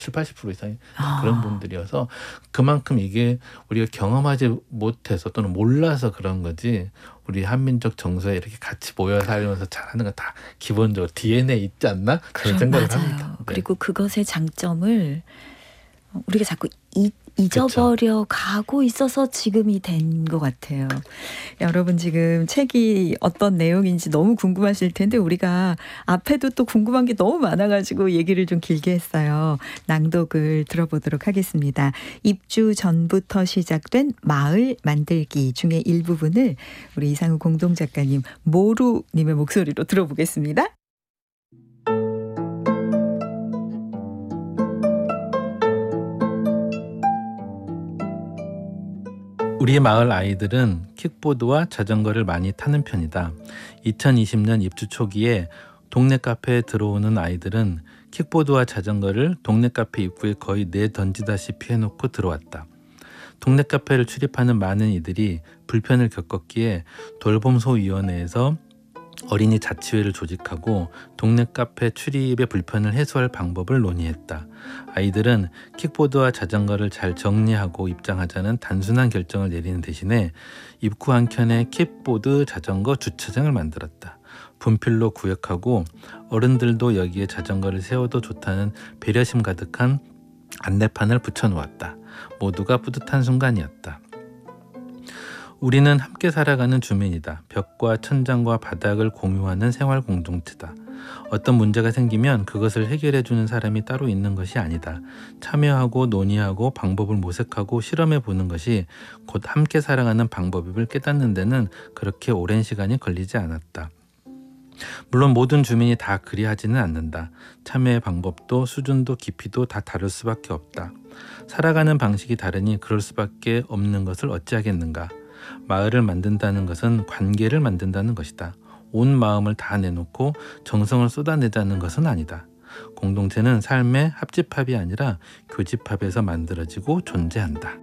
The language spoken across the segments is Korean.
70~80% 이상이 다 그런 분들이어서 그만큼 이게 우리가 경험하지 못해서 또는 몰라서 그런 거지 우리 한민족 정서에 이렇게 같이 모여 살면서 잘하는 건 다 기본적으로 DNA에 있지 않나? 그런 생각을 맞아요. 합니다. 네. 그리고 그것의 장점을 우리가 자꾸 그쵸. 잊어버려 가고 있어서 지금이 된 것 같아요. 여러분 지금 책이 어떤 내용인지 너무 궁금하실 텐데 우리가 앞에도 또 궁금한 게 너무 많아가지고 얘기를 좀 길게 했어요. 낭독을 들어보도록 하겠습니다. 입주 전부터 시작된 마을 만들기 중에 일부분을 우리 이상우 공동작가님, 모루님의 목소리로 들어보겠습니다. 우리 마을 아이들은 킥보드와 자전거를 많이 타는 편이다. 2020년 입주 초기에 동네 카페에 들어오는 아이들은 킥보드와 자전거를 동네 카페 입구에 거의 내던지다시피 해놓고 들어왔다. 동네 카페를 출입하는 많은 이들이 불편을 겪었기에 돌봄소위원회에서 어린이 자치회를 조직하고 동네 카페 출입의 불편을 해소할 방법을 논의했다. 아이들은 킥보드와 자전거를 잘 정리하고 입장하자는 단순한 결정을 내리는 대신에 입구 한켠에 킥보드, 자전거 주차장을 만들었다. 분필로 구역하고 어른들도 여기에 자전거를 세워도 좋다는 배려심 가득한 안내판을 붙여놓았다. 모두가 뿌듯한 순간이었다. 우리는 함께 살아가는 주민이다. 벽과 천장과 바닥을 공유하는 생활 공동체다. 어떤 문제가 생기면 그것을 해결해주는 사람이 따로 있는 것이 아니다. 참여하고 논의하고 방법을 모색하고 실험해보는 것이 곧 함께 살아가는 방법임을 깨닫는 데는 그렇게 오랜 시간이 걸리지 않았다. 물론 모든 주민이 다 그리하지는 않는다. 참여의 방법도 수준도 깊이도 다 다를 수밖에 없다. 살아가는 방식이 다르니 그럴 수밖에 없는 것을 어찌하겠는가. 마을을 만든다는 것은 관계를 만든다는 것이다. 온 마음을 다 내놓고 정성을 쏟아내자는 것은 아니다. 공동체는 삶의 합집합이 아니라 교집합에서 만들어지고 존재한다.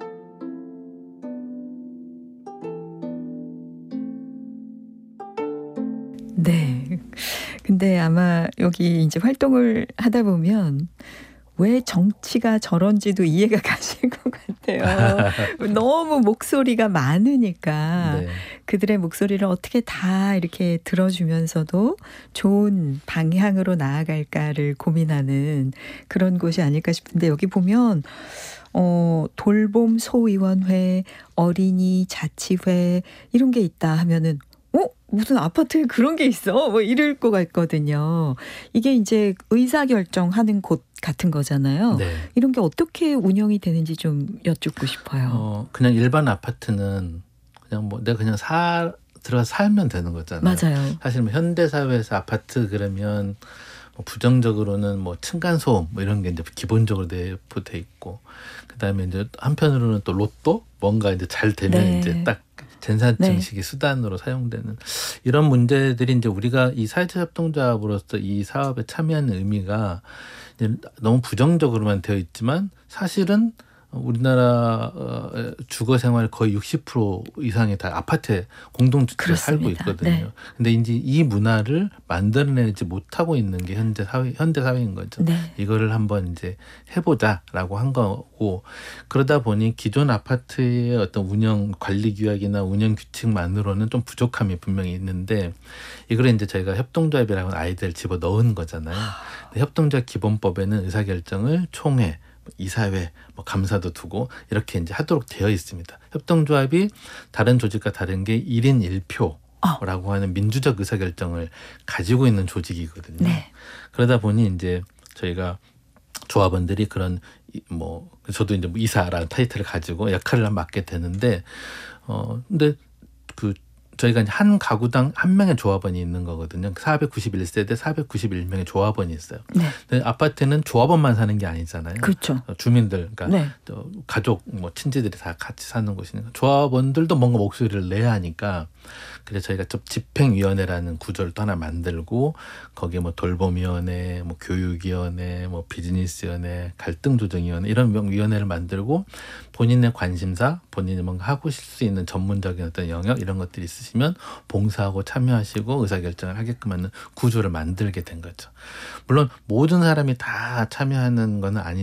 네. 근데 아마 여기 이제 활동을 하다 보면 왜 정치가 저런지도 이해가 가실 것 같아요. 너무 목소리가 많으니까 네. 그들의 목소리를 어떻게 다 이렇게 들어주면서도 좋은 방향으로 나아갈까를 고민하는 그런 곳이 아닐까 싶은데 여기 보면 돌봄 소위원회, 어린이 자치회 이런 게 있다 하면은 무슨 아파트에 그런 게 있어? 뭐 이럴 것 같거든요. 이게 이제 의사결정하는 곳 같은 거잖아요. 네. 이런 게 어떻게 운영이 되는지 좀 여쭙고 싶어요. 그냥 일반 아파트는 그냥 뭐 내가 그냥 들어가서 살면 되는 거잖아요. 맞아요. 사실 뭐 현대사회에서 아파트 그러면 뭐 부정적으로는 뭐 층간소음 뭐 이런 게 이제 기본적으로 내포돼 있고 그다음에 이제 한편으로는 또 로또 뭔가 이제 잘 되면 네. 이제 딱 젠산 증식의 수단으로 사용되는 이런 문제들이 이제 우리가 이 사회적 협동조합으로서 이 사업에 참여하는 의미가 이제 너무 부정적으로만 되어 있지만 사실은 우리나라 주거 생활 거의 60% 이상이 다 아파트에 공동주택에 살고 있거든요. 네. 근데 이제 이 문화를 만들어내지 못하고 있는 게 현대 사회인 거죠. 네. 이거를 한번 이제 해보자라고 한 거고 그러다 보니 기존 아파트의 어떤 운영 관리 규약이나 운영 규칙만으로는 좀 부족함이 분명히 있는데 이걸 이제 저희가 협동조합이라고 하는 아이디어를 집어 넣은 거잖아요. 협동조합 기본법에는 의사결정을 총회 이사회, 뭐 감사도 두고 이렇게 이제 하도록 되어 있습니다. 협동조합이 다른 조직과 다른 게 1인 1표라고 하는 민주적 의사결정을 가지고 있는 조직이거든요. 네. 그러다 보니 이제 저희가 조합원들이 그런 뭐 저도 이제 뭐 이사라는 타이틀을 가지고 역할을 맡게 되는데 근데 저희가 이제 한 가구당 한 명의 조합원이 있는 거거든요. 491세대 491명의 조합원이 있어요. 네. 근데 아파트는 조합원만 사는 게 아니잖아요. 그렇죠. 주민들, 그러니까 네. 가족, 뭐 친지들이 다 같이 사는 곳이니까 조합원들도 뭔가 목소리를 내야 하니까 그래서 저희가 좀 집행위원회라는 구조를 또 하나 만들고 거기에 뭐 돌봄위원회, 뭐 교육위원회, 뭐 비즈니스위원회, 갈등조정위원회 이런 위원회를 만들고 본인의 관심사, 본인이 뭔가 하고 싶을 수 있는 전문적인 어떤 영역 이런 것들이 있으시면 봉사하고 참여하시고 의사결정을 하게끔 하는 구조를 만들게 된 거죠. 물론 모든 사람이 다 참여하는 건 아니.